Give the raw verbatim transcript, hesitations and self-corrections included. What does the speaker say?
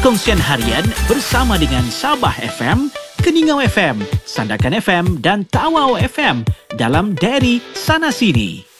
Perkongsian harian bersama dengan Sabah F M, Keningau F M, Sandakan F M dan Tawau F M dalam Diary Sana Sini.